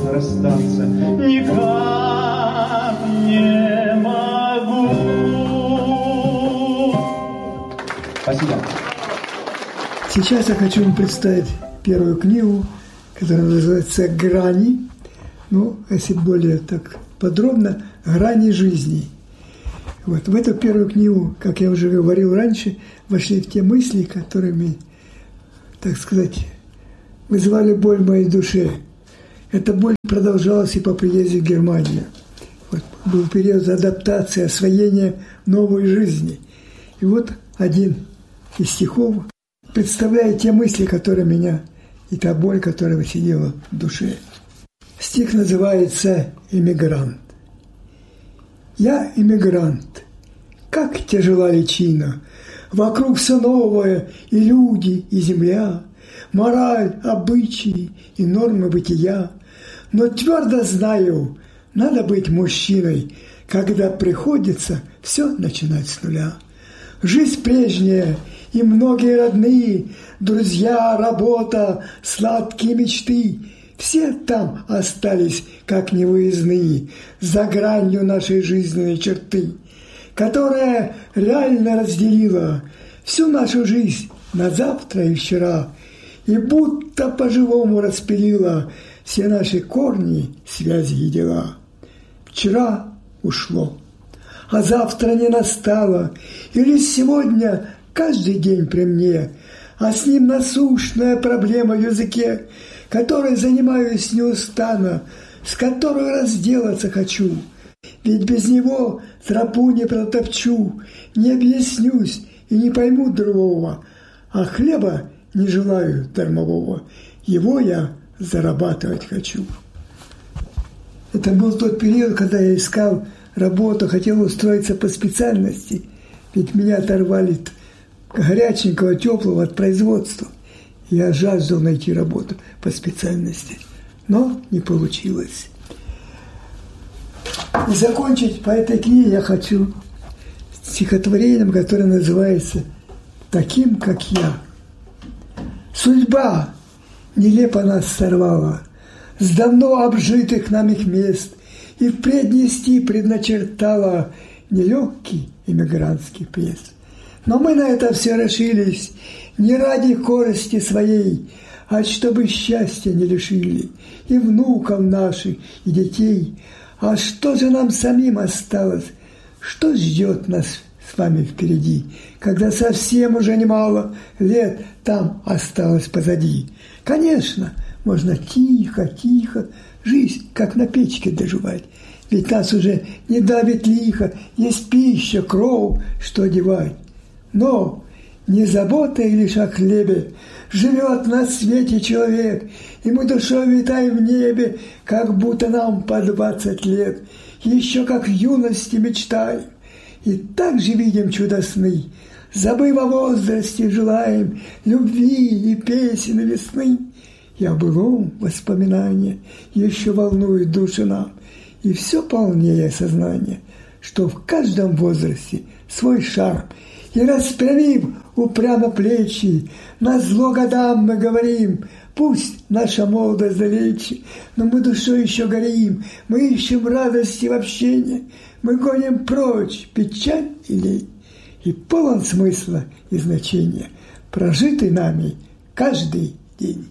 расстаться никак не могу. Спасибо. Сейчас я хочу вам представить первую книгу, которая называется «Грани». Ну, если более так подробно, «Грани жизни». Вот. В эту первую книгу, как я уже говорил раньше, вошли в те мысли, которыми, так сказать, вызывали боль в моей душе. Эта боль продолжалась и по приезде в Германию. Вот. Был период адаптации, освоения новой жизни. И вот один из стихов представляет те мысли, которые меня, и та боль, которая сидела в душе. Стих называется «Эмигрант». Я эмигрант, как тяжела личина, вокруг все новое, и люди, и земля, мораль, обычаи и нормы бытия. Но твердо знаю, надо быть мужчиной, когда приходится все начинать с нуля. Жизнь прежняя и многие родные, друзья, работа, сладкие мечты – все там остались, как невыездные, за гранью нашей жизненной черты, которая реально разделила всю нашу жизнь на завтра и вчера, и будто по-живому распилила все наши корни, связи и дела. Вчера ушло, а завтра не настало, и лишь сегодня каждый день при мне, а с ним насущная проблема в языке, которой занимаюсь неустанно, с которой разделаться хочу. Ведь без него тропу не протопчу, не объяснюсь и не пойму другого, а хлеба не желаю дармового, его я зарабатывать хочу. Это был тот период, когда я искал работу, хотел устроиться по специальности, ведь меня оторвали горяченького, теплого от производства. Я жаждал найти работу по специальности, но не получилось. И закончить по этой книге я хочу стихотворением, которое называется «Таким, как я». Судьба нелепо нас сорвала с давно обжитых нами мест и впредь нести предначертала нелегкий эмигрантский крест. Но мы на это все решились не ради корысти своей, а чтобы счастья не лишили и внуков наших, и детей. А что же нам самим осталось? Что ждет нас с вами впереди, когда совсем уже немало лет там осталось позади? Конечно, можно тихо-тихо жизнь, как на печке доживать, ведь нас уже не давит лихо, есть пища, кров, что одевать. Но не заботой лишь о хлебе живет на свете человек, и мы душой витаем в небе, как будто нам по 20 лет, еще как в юности мечтаем, и так же видим чудо сны, забыв о возрасте, желаем любви и песен и весны. И о былом воспоминания еще волнует душу нам, и все полнее сознание, что в каждом возрасте свой шарм. И распрямив упрямо плечи, назло годам мы говорим, пусть наша молодость далече, но мы душой еще горим, мы ищем радости в общении, мы гоним прочь печаль и лень, и полон смысла и значения, прожитый нами каждый день.